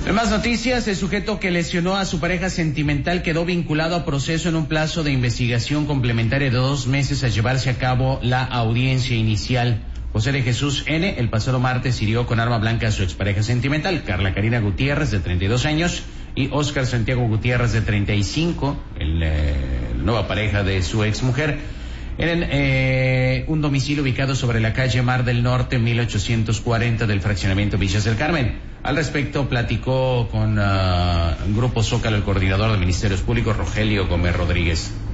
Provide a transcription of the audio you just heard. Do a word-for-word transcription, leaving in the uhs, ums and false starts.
En más noticias, el sujeto que lesionó a su pareja sentimental quedó vinculado a proceso en un plazo de investigación complementaria de dos meses a llevarse a cabo la audiencia inicial. José de Jesús N., el pasado martes hirió con arma blanca a su expareja sentimental, Carla Karina Gutiérrez, de treinta y dos años, y Óscar Santiago Gutiérrez, de treinta y cinco, el, eh, la nueva pareja de su exmujer, en eh, un domicilio ubicado sobre la calle Mar del Norte, mil ochocientos cuarenta, del fraccionamiento Villas del Carmen. Al respecto, platicó con uh, Grupo Zócalo el coordinador de Ministerios Públicos, Rogelio Gómez Rodríguez.